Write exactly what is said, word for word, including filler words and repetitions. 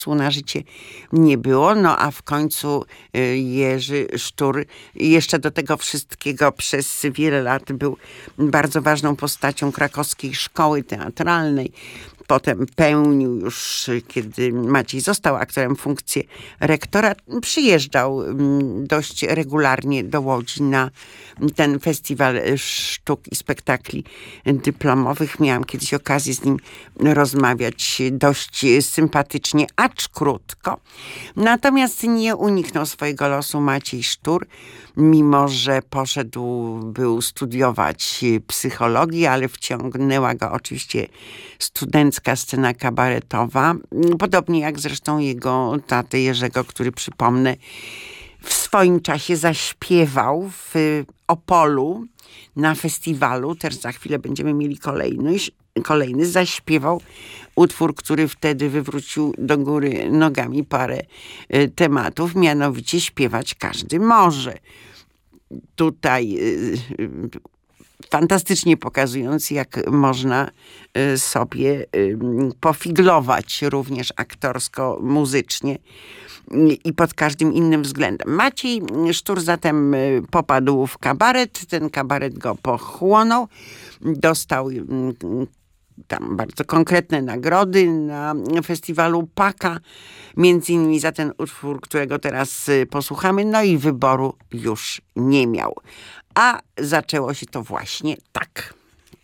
na życie nie było. No a w końcu Jerzy Sztur jeszcze do tego wszystkiego przez wiele lat był bardzo ważną postacią krakowskiej szkoły teatralnej. Potem pełnił już, kiedy Maciej został aktorem, funkcję rektora. Przyjeżdżał dość regularnie do Łodzi na ten festiwal sztuk i spektakli dyplomowych. Miałam kiedyś okazję z nim rozmawiać dość sympatycznie, acz krótko. Natomiast nie uniknął swojego losu Maciej Sztur, mimo że poszedł, był studiować psychologię, ale wciągnęła go oczywiście studencka scena kabaretowa. Podobnie jak zresztą jego tatę Jerzego, który, przypomnę, w swoim czasie zaśpiewał w Opolu na festiwalu, też za chwilę będziemy mieli kolejny, kolejny zaśpiewał utwór, który wtedy wywrócił do góry nogami parę tematów, mianowicie Śpiewać każdy może. Tutaj fantastycznie pokazując, jak można sobie pofiglować również aktorsko, muzycznie i pod każdym innym względem. Maciej Sztur zatem popadł w kabaret, ten kabaret go pochłonął, dostał tam bardzo konkretne nagrody na festiwalu Paka, między innymi za ten utwór, którego teraz posłuchamy, no i wyboru już nie miał. A zaczęło się to właśnie tak.